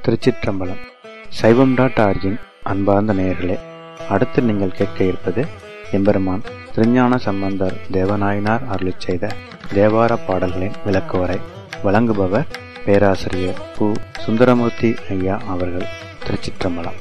திருச்சிற்றம்பலம். சைவம்.org-இன் அன்பார்ந்த நேயர்களே, அடுத்து நீங்கள் கேட்க இருப்பது எம்பெருமான் திருஞான சம்பந்தர் தேவநாயனார் அருளிச் செய்த தேவார பாடல்களின் விளக்குவரை. வழங்குபவர் பேராசிரியர் பு. சுந்தரமூர்த்தி ஐயா அவர்கள். திருச்சிற்றம்பலம்.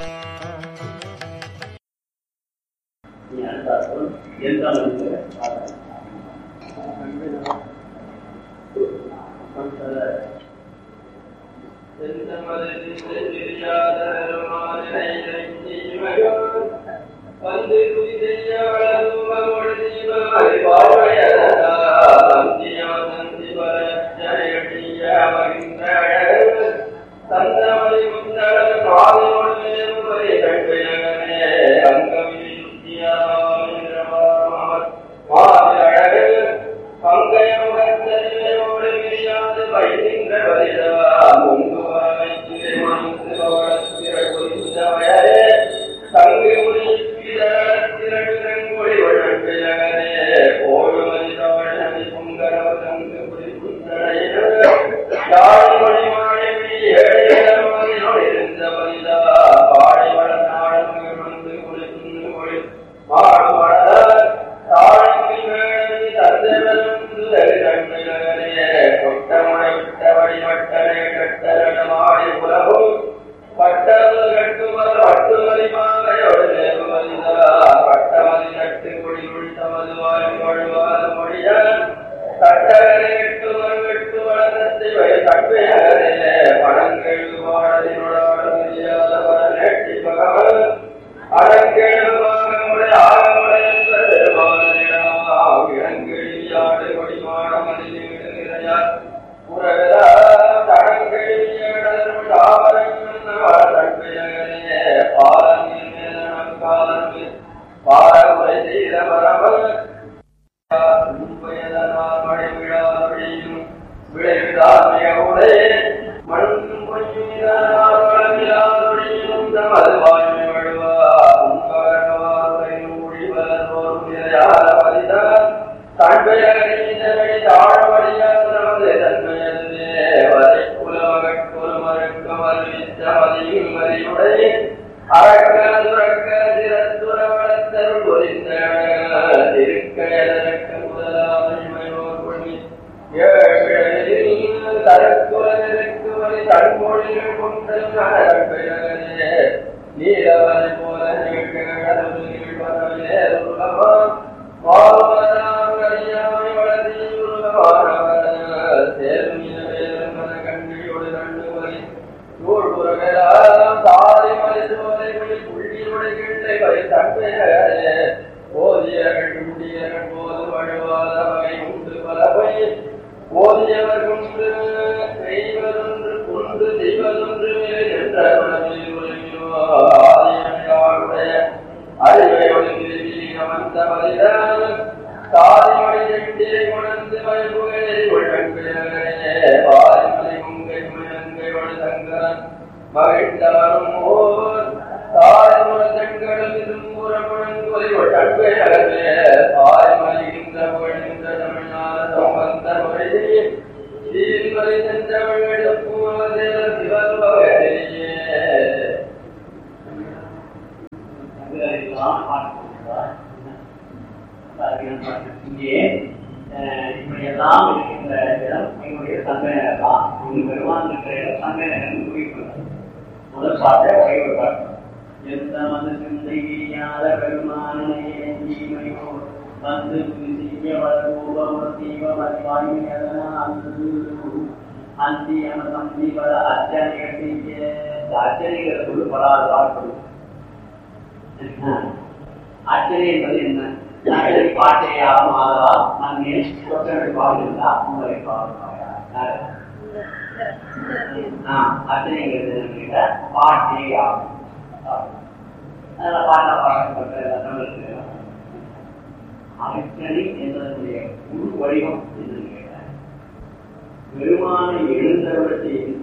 பெருமானை எழுந்தவற்றையும்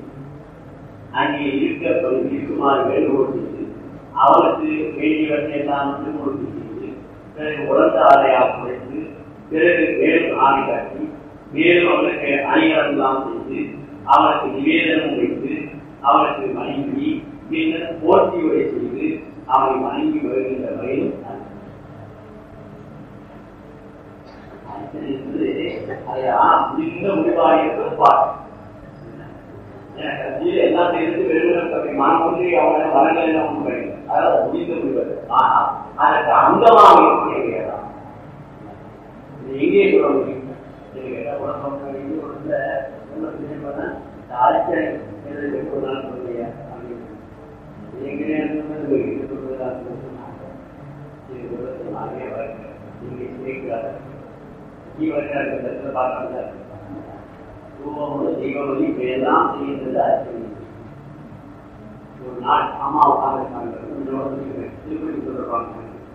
அங்கே இருக்குமாறு வேண்டுகோள் அவனுக்கு வேண்டியவற்றை எல்லாம் வந்து கொடுத்து செய்து பிறகு உடந்த ஆலையாக குறைத்து பிறகு மேலும் ஆணை காட்டி மேலும் அவனுக்கு அணிகலம் எல்லாம் செய்து அவனுக்கு நிவேதனம் வைத்து அவனுக்கு வணங்கி பின்னர் போர்த்தியுரை செய்து அவனை வணங்கி வருகின்ற வரையிலும் முடிந்த முடிவாக பாட்டு எல்லாம் சேர்ந்து வெறும் மனமொன்றி அவனை வரங்கள் அதாவது முடிந்த முடிவது. ஆனால் அதற்கு அங்கமாக இருக்கக்கூடிய எங்கே சொல்ல முடியும்? தீபாவளி எல்லாம் செய்கின்றது ஆச்சரியம். ஒரு நாள் அம்மா உட்கார்ந்து திருப்பதி சொல்றாங்க,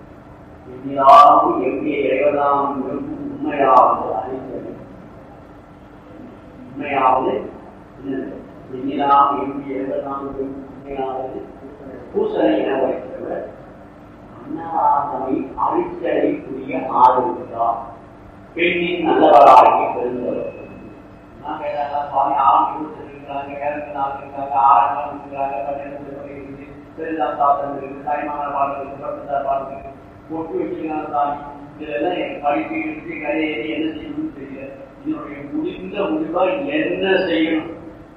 எங்கே இறைவதாம் உண்மையாவது அறிந்தது. உண்மையாவது எண்ணிலாம் எங்கே இறைவதாம் உண்மையாவது பூசணை என வைத்தவர் அன்னவாசனை அழிச்சடைக்குரிய ஆதரித்தார். பெண்ணின் நல்லவராகிய பெருந்தவர் சுவாமி ஆரம்பி இருக்காங்க, வேறங்க இருக்காங்க, ஆரம்பம் இருக்கிறாங்க, 12 இருக்கு, பெருந்தாம் சாப்பிட்டு இருக்கு, தாய்மான பாடல் இருக்கு, பட்டத்தார் பாடல் இருக்கு, பொட்டு வச்சுக்கலாம் சாமி. இதெல்லாம் என் படிப்பு இருக்கு, கரையேறி என்ன செய்யணும்னு தெரியல. இதனுடைய முடிந்த முடிவா என்ன செய்யணும்?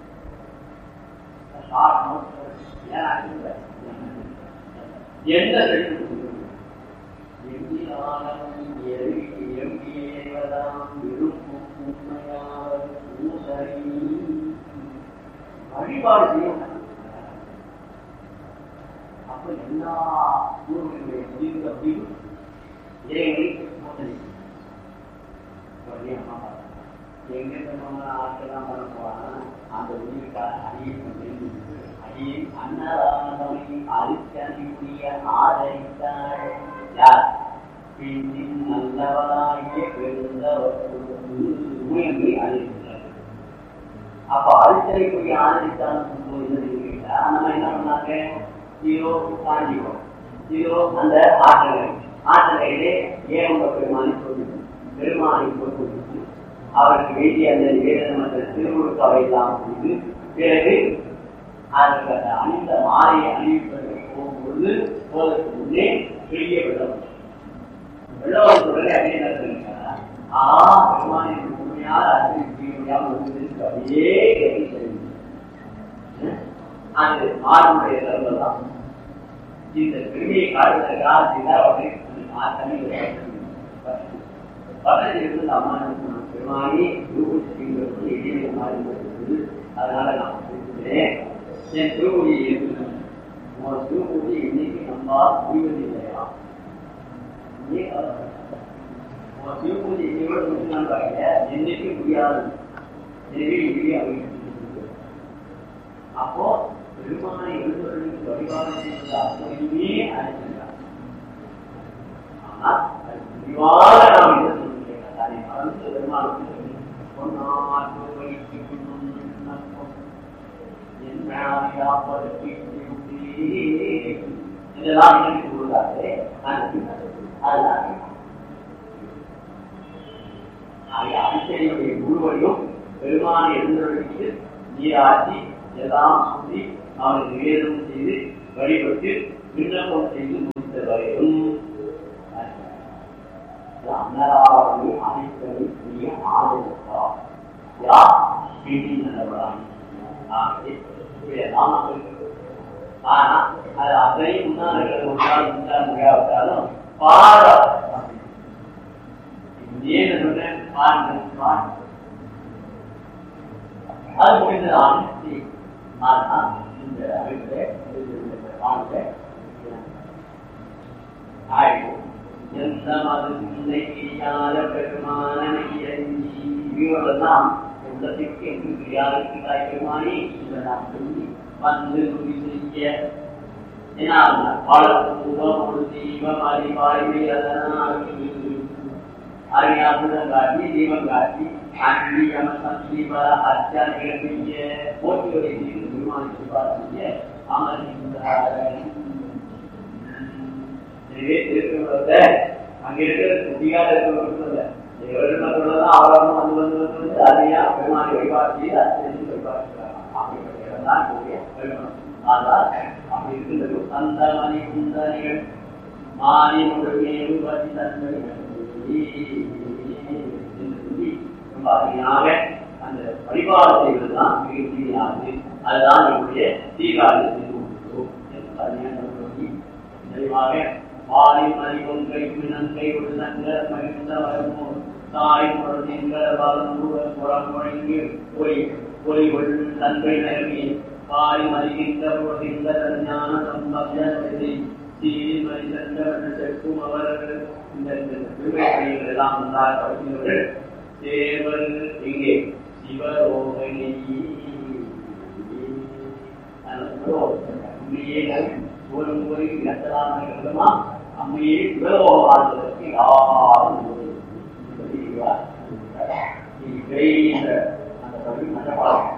என்ன செய்யணும்? வழிபாடு செய்யும். அப்ப எல்லா ஊர்களுடைய முடிந்த முடிவு இறைவனை எங்க ஆட்கள்லாம் பண்ண போறாங்க. அந்த முடிவுக்காக அடியை அன்னதானி அரிசனியுடைய ஆதரித்தாள் யார்? பின்னின் நல்லவனாகிய பெருந்தவர் அறிவித்தார். அப்ப அரிசனைக்குரிய ஆதரித்தால் நம்ம என்ன பண்ணாங்க? இதோ காஞ்சிபுரம், இதோ அந்த ஆற்றலையிலே ஏன் பெருமானை சொல்லி பெருமானை கொடுத்து அவருக்கு வேண்டிய அந்த நிவேதனம் என்ற திருமுழுக்காவை எல்லாம் செய்து பிறகு அதற்கு அந்த அணிந்த மாலையை அணிவிப்பதற்கு போகும்பொழுது போவதற்கு முன்னே பெரிய வெள்ளம் வெள்ளவரத்துடனே அதே நேரத்தில் பெருமானின் உண்மையால் அப்படியே அது மாறுடைய தருவம் தான். இந்த பெருமையை காட்டுவதற்காக பக்கத்திலிருந்து அம்மா பெருமானி இடையில மாறிவிட்டது. அதனால நான் சொல்கிறேன், என் திருமொழியை உன் திருமொழி இன்னைக்கு நம்மால் முடிவது இல்லையா? உன் திருமொழி எவ்வளவு முடிச்சுனாங்க என்னைக்கு முடியாது. எனவே இப்படி அவங்க அப்போ பெருமானை எழுதுவதற்கு வழிபாடு செய்வது அப்படியே அழைக்கின்றார். ஆனால் அது முடிவாக நாம் என்ன சொல்லுகிறேன், அதை மறந்து பெருமானுக்கு இதெல்லாம் நினைத்து கொள்ளாதே. அதுதான் அடிச்சடியுடைய முழுவதையும் பெருமானை எழுந்தொழித்து நீராட்டி எல்லாம் சொல்லி அவனுக்கு நிவேதனம் செய்து வழிபட்டு விண்ணப்பம் செய்து முடித்த வரையும் அன்னராவணி அனைத்தனை புரிய ஆதரித்தார். யார்? வீட்டில் நல்லவராணி. ஆனா அது அத்தனையும் முன்னாள் ஒன்றால் முன்னாள் முடியாவிட்டாலும் பாரா ஏன் சொன்னேன் அது முடிந்ததான். ஆனா இந்த எந்த மதத்தை பெருமானெல்லாம் உள்ளத்திற்கு என்று பிரியாதற்கு தாய் பெருமானி இதெல்லாம் சொல்லி வந்து துணி செய்ய ஒரு தீபம் அறிவாய்மை அதனால் அறியாமுடன் காட்டி தீபம் காட்டி அன்பி சந்தீப அர்ச்சனைகள் செய்ய போட்டிகளை செய்து பெருமானுக்கு செய்ய அமர்கின்றார்கள். திருக்குறளை அங்க இருக்கிற குட்டியாக இருக்கிறவர்கள் அவரவரும் வந்து அதையா பெருமானை வழிபாடு செய்து அர்ச்சனை வழிபாடுகிறாங்க. அப்படிப்பட்ட இடம் தான் கூடிய பெருமணம். ஆனால் அப்படி இருக்கின்றது அந்த மணி குந்தனிகள் மாறி முழுமையை பற்றி தன்மை ரொம்ப அருமையாக அந்த வழிபாடு செய்வதுதான் மிக தீமையானது. அதுதான் நம்முடைய தீகாரியம் செய்து கொண்டிருக்கிறோம் என்று அருமையாக தெளிவாக வாரி மணி ஒன்றை நன்கை ஒரு நன்க மகிழ்ந்த வரமோ தாய் குழந்தைங்கிற புறம் முழங்கி ஒளி ஒளி நன்கை நிரம்பி வாரி மதிக்கின்ற பொழுகின்ற ஞான சம்பந்தத்தை சீரி மனிதன் செக்கும் அவர்கள் இந்த விவசாயிகள் எல்லாம் வந்தார் படிக்கிறவர்கள் தேவன் இங்கே சிவரோகனி ஒரு முறை இடத்தலான விதமா அம்மையை சிவலோகம் வாழ்வதற்கு யாரும் அந்த பகுதி மண்டபாளம்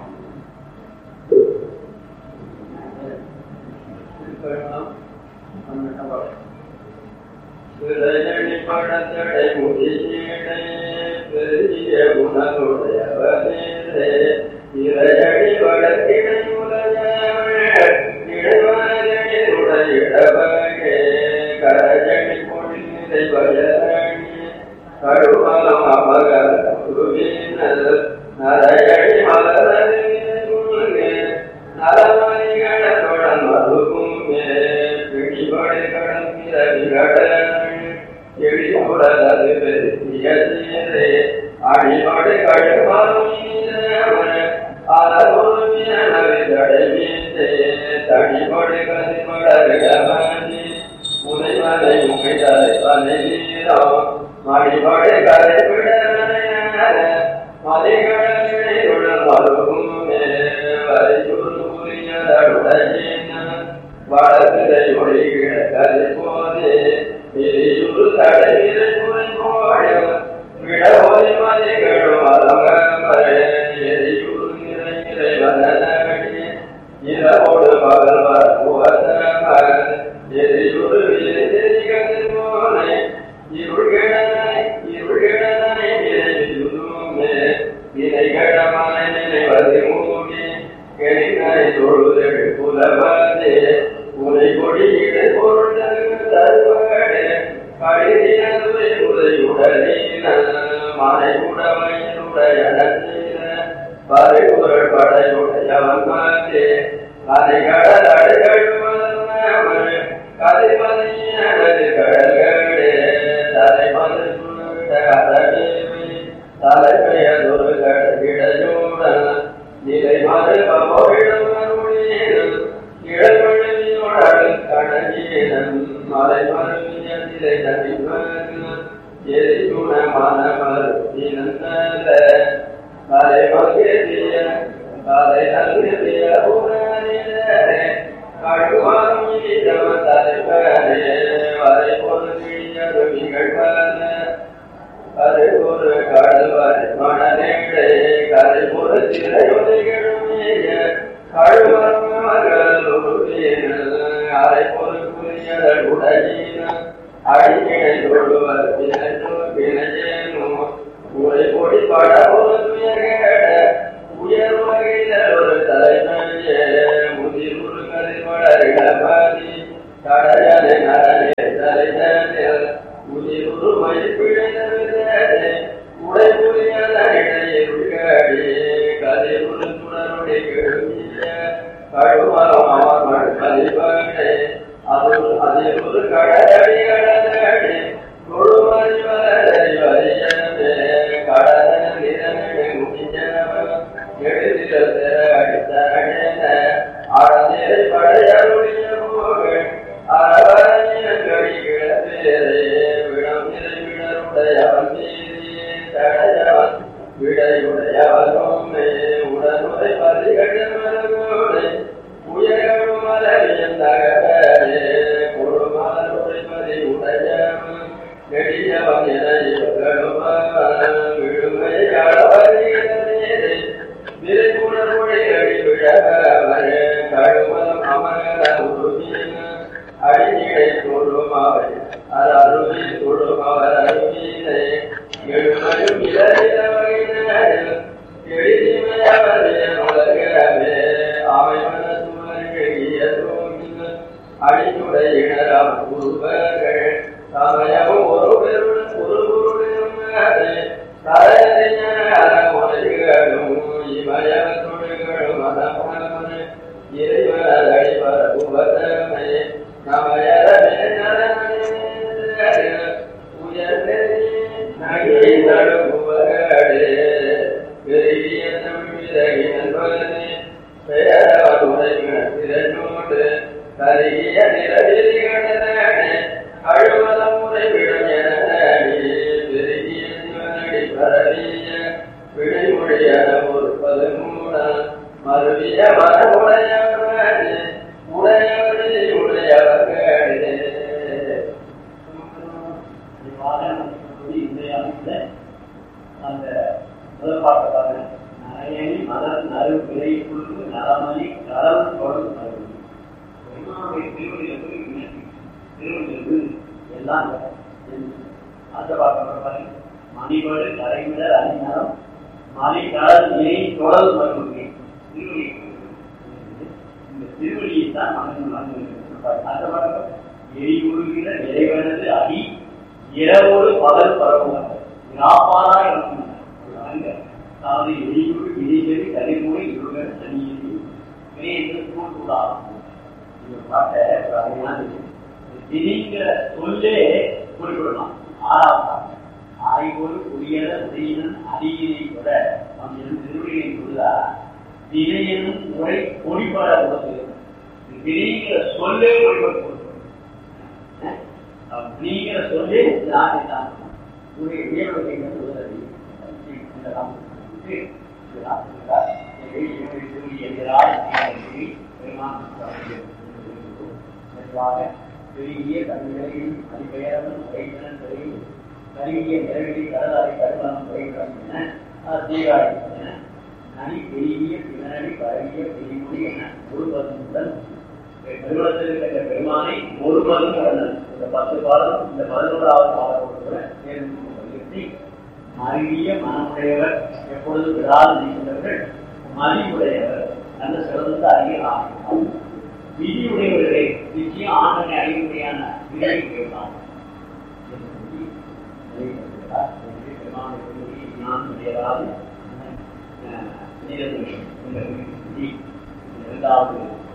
படத்தடை முடிச்சேடே பெரிய குணமுடையவனே இறையடி வளர்த்திடை உலகே கரஜடி பொழிலை வயலணி கடுமலம் அமகர நரையடி மலரே நலமணிகளுடன் மதுவும் பிடிபடி கடற்கிறவிகளே எழிலுடலது பெருசியதே அடிபடி கடுமலும் அலகுமியனவிதடைமீந்தே தடிபடி கதிபடவிடமணி முனைவனை முகைதலை வலைவீரம் மடிபடி கதைவிடன மதிகடலிடையுடன் மருகும் வரையுறுயதடுடையின வடதிரை ஒளிகிட கதை போதே எரியுறு தடைவிரை முறை போட விடஒலி மதிகளும் அலங்கமரே எரியுறு நிறை வனநடி இரவோடு பகல் வரப்புவதம எரியுறு விரிகதை போலே இருள்கிடனை விரைவிலுமே வினைகடமனை நினைவது மூடி கெளினை தொழுதெடு புலவதே உனை கொடியிட பொருள் தருவடே கடிதினதுரை உதையுடனீன மனையுடவையுடையடனீன பறைகுரல் படையுடையவன் மாதே கதைகடல் அடைகழுமது கதைமதியனது கடல்களே தலைமது சுருட அறவேவி தலைப்பெயதொரு கடற்கிடையுடன் நிலை மறுபொழிடமருளீனும் இழப்பழியோடல் கணகீனம் மலை மருவிய நிலை தனிமன் எரிகுண மனமருத்தினந்த கலை மகிழ்ச்சிய கலை நல்கிய உணரிலே கடுவாரும் ஈழவ தலைவரே வரை பொருளியது நிகழ்வன கரை ஒரு கடல் வரை மணநேடே கரை ஒரு திரையொலிகளுமேய கழுவர்கள் உருவீனல் அரை பொருள் உடையின அடிக்கிணை தொழுவர் பிணையேனும் உரை பொடி பட ஒரு துயர்கேட உயர் வகையில ஒரு தலைமையே முதிர் ஒரு கதிர்வடரிடமதி கடலை நரனே தலைதனில் முதிர் ஒரு மயிர்பிழைதே உடை புரியதனிடையிருக்கடி கதிர் ஒரு துணருடைய கெழுமிய கழுமரம் அமர்மள் கதிர்படே அதில் ஒரு கடலடி கடலடி கொடுமறி வளரி வரியமே கடல நிறனடி முடிஞ்சவ எழுதில அடித்தன அடநேரை படையருடைய போகள் அறவரணிய கடி கிழப்பேரே விடம் நிறை விடருடையவன் மீதியே தடையவன் விடையுடையவனுமே உடனுரை பரிகடமரகோடை உயரும் மலரியன் தகவலே கொடுமலருடை பரி உடையவன் நெடியவன் என இவர்களுமவன் விழுமை அளவறிகிறே விரைப்புணர்வுடை அடி விழவரே கழுமலம் அமர உருவின அடிநிலை தொழுமவை அருவி தொழுமவர் அருவினை எழுமையும் இளநில வகையினர் எளிமையவரே உலகவே அவை அடியுடையினர் உருவர்கள் சமயமும் ஒரு பெருடன் ஒரு குருடும் உரைகளும் இமய துணிகளும் அதமனமனு இறைவனடிவர உபதமை நமயரமே உயர்ந்தே நகை நடுவுவர்களே பெரிய நம்பிதகி நண்பனே பெயரவர் உரைகிற திறனோடு கரிய நிலவிரிகளே அழுவலம் உரைவிடும் என பெருகிய சிவனடி பரவிய விடைமொழியன ஒரு பதுமூட மருவிய மரமுடையவர்களே உடையவர்களே உடையவர்களே அந்த முதல் பாட்டப்பாங்க நரையணி மலர் நறு விலை குழுக்கு நலமணி கலவு தொடர்ந்து மறுபடி திருவள்ளுவர் எல்லாம் அந்த பாட்டப்பாங்க மணிபடு கரைவிடர் அணிநலம் மணி கடல் இணை தொடர்ந்து மறுபடி இந்த திருவள்ளியை தான் அந்த பாட்டம் எரிவுறுகிற இறைவனது அடி இரவோடு பகல் பரவுவாங்க வினாப்பாரா இருக்கும் அதாவது எரியுள் இடைவெளி தலைமுறை இருவர் தனியில் கூடாகும் பாட்டை திணிங்கிற சொல்லே குறிப்பிடலாம். ஆறாவது ஆய்வோடு குடியர உடையினன் அடியினை கூட அவன் திருவிழியை சொல்லுதா தினையனும் முறை பொடிபட கொடுத்து திணிங்கிற சொல்லே பொடிபட்டு நீங்கிற சொல்லே தான் பெரிய கல்விகளையும் அதிபெயரும் உரைத்தனன் பெறையும் கருவிய நிலவிலி கடலாரை கருவலம் உரைக்கிறோம் என தீராடி என நனி பெரிய பின்னணி பரவிய பெரியமொழி என ஒரு பதுமுடன் நிறுவனத்தில் இருக்கிற பெருமானை ஒரு பதும் கடந்தது. இந்த 10 பாடம் இந்த 11வது பாடத்தோடு சேர்ந்து மருவிய மனமுடையவர் எப்பொழுது விடாது நீக்கின்றவர்கள் மதியுடையவர் நல்ல சிறந்த அறியலாம். விதியுடையவர்களே நிச்சயம் ஆண்டனை அறிவுரையான விதை கேட்கலாம். இரண்டாவது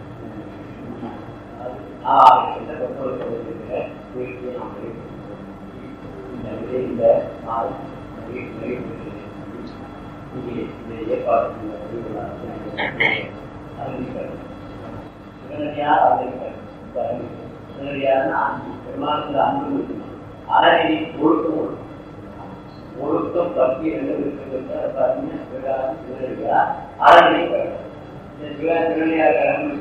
ஏற்பாடு பெருமானத்தில் அன்பு அறநெறி ஒழுக்கம் பக்தி அறநெறி சிவனையாக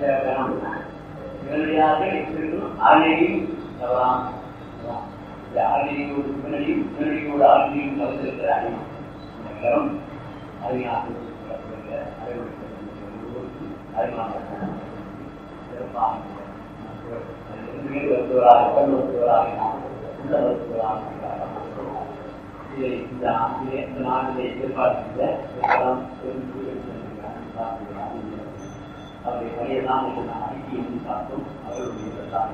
அறநெறியும் தவறாம அறநெறியோடு சிவனையும் சிவனையோடு அறநெறியும் கலந்திருக்கிற அணியம் அறிஞர் இந்த நாளிலே எதிர்பார்க்கின்ற அவருடைய பணியெல்லாம் அடிக்கி என்று பார்த்தோம். அவருடைய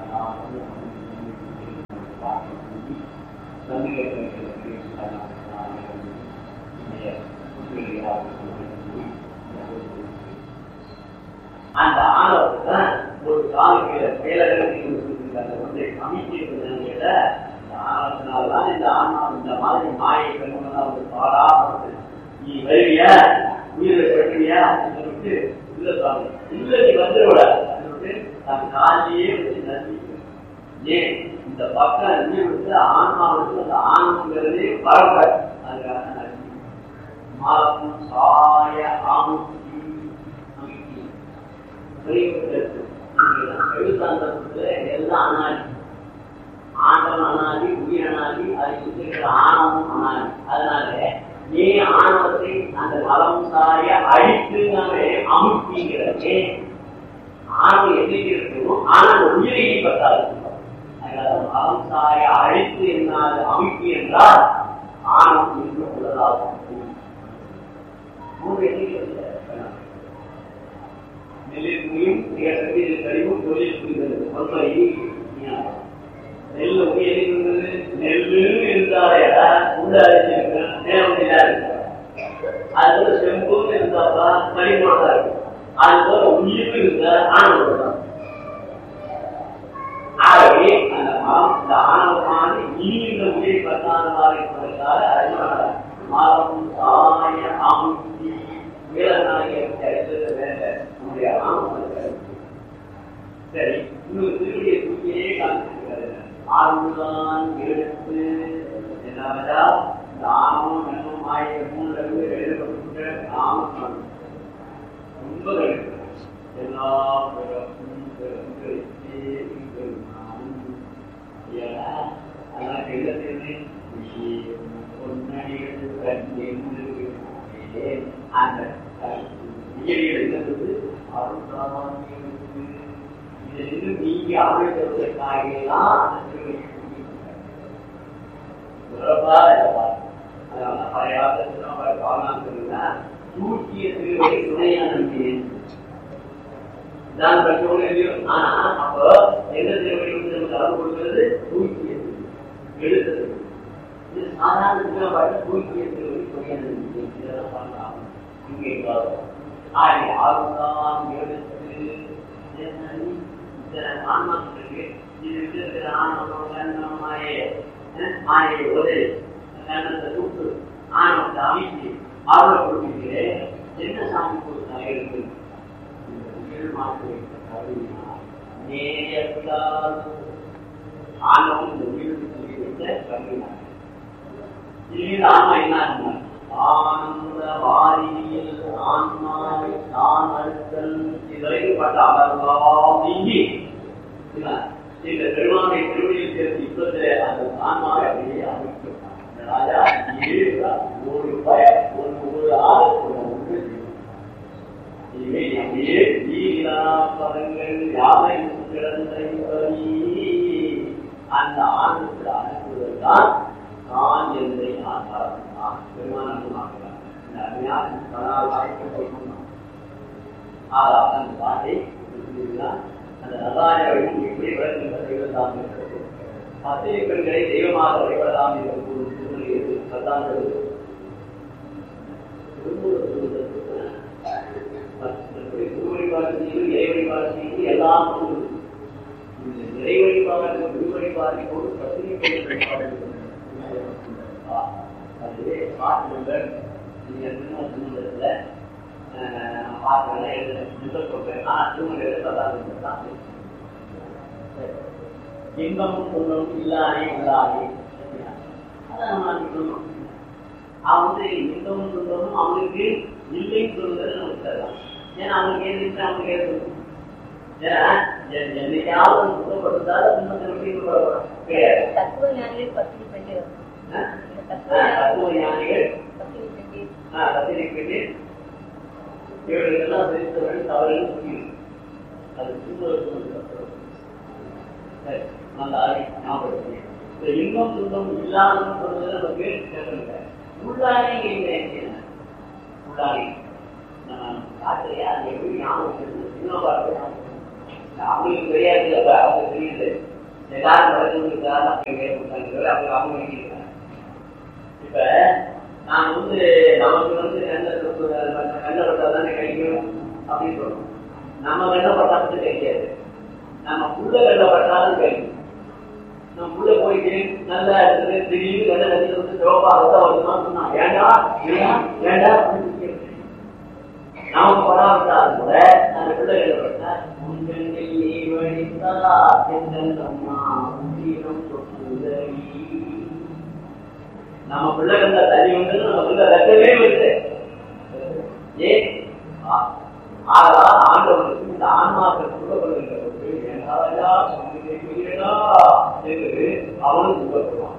அந்த ஆணவத்தை ஒரு காலத்தில் ஒன்றை அமைச்சிருக்கிற ஆணவத்தினால்தான் இந்த ஆன்மாவை இந்த மாதிரி மாயை பெண்கள் பாடாமல் நீ வருவிய உயிரை பெற்றியா சொல்லிட்டு இல்ல சாமி இல்ல நீ வந்துவிட சொல்லிட்டு தன் காலையே வச்சு நன்றி ஏன் இந்த பக்கம் நீ வந்து ஆன்மாவுக்கு அந்த ஆன்மங்கிறதே பரவ அதுக்காக நன்றி மாக்கும் சாய ஆமுத்தி எல்லாம் அனாதி ஆண்டவன் அனாதி உயிர் அனாதி அதை சுற்றி இருக்கிற ஆணவமும் அனாதி. அதனால நீ ஆணவத்தை அந்த மலம் சாய அழித்து அமுத்திங்கிறதே ஆணவம் எதிர்த்து இருக்கணும். ஆனா அந்த உயிரை பத்தாது. அதனால மலம் சாய அழித்து என்னாது அமைப்பு என்றால் ஆணவம் இன்னும் உள்ளதாகும். மூன்று எண்ணிக்கை நெல்லில் கழிவும் தொழில் புரிகிறது. பொன்மொழி நெல் உயிரிழந்தது நெல்லு இருந்தாலே உள்ள அரிசி நேரடியா இருக்கு. அது போல செம்புன்னு இருந்தாப்பா மணிமோடா இருக்கு. அது போல உயிர் இருந்த ஆணவம். ஆகவே அந்த மரம் இந்த ஆணவமான இனிந்த உயிரை பத்தானதாக இருப்பதற்காக அறிவாளர் மரம் சாய அமுத்தி வீரநாயக சரித்திரத்தை வேண்ட நம்முடைய ஆணவம். சரி, இன்னொரு திருவிடைய தூக்கியே காமிச்சிருக்கிறது. ஆறுதான் எடுத்து என்னவென்றா இந்த ஆணவம் என்னும் ஆயிரம் 3 எழுதப்பட்ட நாமம் ரொம்ப எல்லா நீங்க ஆரோக்கியத்திற்காகலாம் தூக்கிய திருவடி துணையான நான் படிச்சவங்க எழுதியும். ஆனா அப்போ எந்த திருவடி வந்து நமக்கு அருள் கொடுக்கிறது? தூக்கிய எழுத்தது. இது சாதாரண பாட்டு தூக்கிய திருவடி துணையான இதெல்லாம் பண்ணலாம். இங்கே ஆறுதான் எழுத்து ஆன்மாக்களுக்கு இது ஆணவம் மாயை உதவி கண்ணத்தை கூட்டு ஆணவத்தை அமைத்து ஆர்வ கொடுக்கிறேன். என்ன சாமி கொடுத்தாங்க இருக்கு ஆணவம் இந்த உயிருக்கு சொல்லி வைத்த கருவினார். இது ஆன்மா என்ன? ஆனந்த வாரியில் ஆன்மாவை தான் அழுத்தல் இதுவரைக்கப்பட்ட அமர்வாம் நீங்கி இந்த பெருமானை திருவடியில் சேர்த்து இப்போது அந்த ஆன்மாவை அப்படியே அமைக்கிறார். ராஜா ஒரு பயம் ஒரு ஆள் ஒன்று இவை அப்படியே வீரா பதங்கள் யாவை கிடந்த அந்த ஆண்டுக்கு அனுப்புவதுதான் தான் என்பதை நான் பார்க்கலாம். பெருமானமாகிறார். இந்த அருமையான பலால் வாய்க்கப்படணும். ஆனால் அந்த பாட்டை அந்த நதாயம் எப்படி விளங்குகிறதான் இருக்கிறது. பத்திரை பெண்களை தெய்வமாக வழிபடலாம் என்ற ஒரு திருமணி பத்தாண்டு திருவழிபாடு இறைவழிபாடு செய்து எல்லாம் இந்த இறை வழிபாடு திருவழிபாடு போது பத்திரிகை அதுவே பாட்டுகள் திருமணத்துல பாட்டுகள் எழுத சொல்றேன். ஆனா திருமணம் எழுதப்படாது. இன்பமும் துன்பமும் இல்லாதே உள்ளாதே அதான் நம்ம சொல்லணும். அவன் இன்பமும் துன்பமும் அவனுக்கு இல்லைன்னு சொல்லுறது நமக்கு தரலாம். ஏன்னா அவனுக்கு ஏன் அவனுக்கு ஏற்படும். ஏன்னா என்னைக்காவது சுத்தப்பட்டதால துன்பத்தை கிடையாது. தத்துவ ஞானிகள் பத்திரிகை பெற்று இவர்களுக்கெல்லாம் தெரிந்தவர்கள் தவறுகள் புரியும். அது இன்பம் துன்பம் இல்லாமல் சொல்வது நமக்கு தெரியல. உள்ளாடி உள்ளாடி காட்டுலையா அது எப்படி ஞாபகம் அவங்களுக்கு தெரியாது. அப்ப அவங்க தெரியுது எல்லாரும் வளர்ந்துருக்காங்க அவங்க அவங்க நினைக்கிறாங்க. இப்ப நான் நமக்கு கண்ணப்பட்டாதானே கிடைக்கும் அப்படின்னு சொல்றோம். நம்ம கண்ணப்பட்டாலும் கிடைக்காது. நம்ம புள்ள கண்ணப்பட்டாலும் கிடைக்கும். நம்ம புள்ள போயிட்டு நல்லா இருக்குது திடீர்னு கண்ண கட்டி சிவப்பாகத்தான் வருமானு சொன்னா ஏண்டா ஏண்டா நமக்கு படாவிட்டாலும் கூட அந்த பிள்ளை கண்ணப்பட்டா நம்ம பிள்ளை கண்ட தண்ணி வந்து நம்ம பிள்ளை ரத்தமே வருது. ஏன் ஆண்டவனுக்கு இந்த ஆன்மாக்கள் சொல்லப்படுகின்ற என்று அவனும் சொல்லப்படுவான்.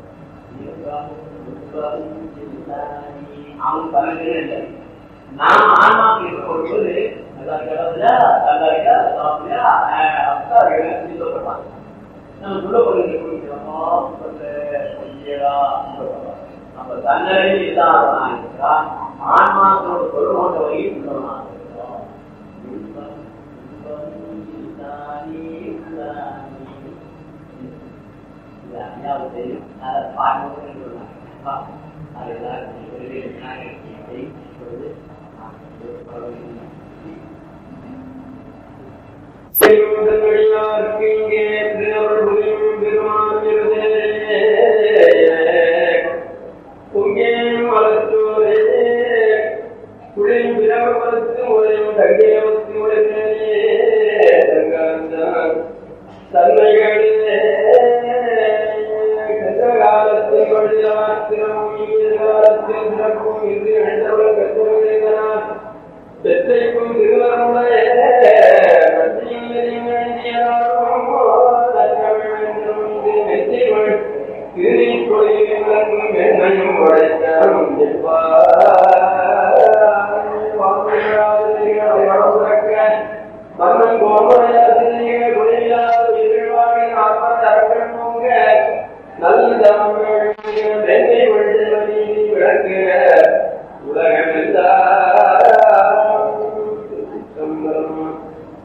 அவன் தனக்கு இல்லை. நாம் ஆன்மாக்கு கொடுப்பது சொல்லப்படுவான். நம்ம சொல்லப்படுகின்ற நம்ம தன்னறிவு இல்லாதவனா இருக்கிறான். ஆன்மாக்களோட சொல்ல கொண்ட வகையில் உள்ளவனா இருக்கிறோம். அது தெரியும். அதை பார்க்கணும் அதெல்லாம் உலகமெல்லாம்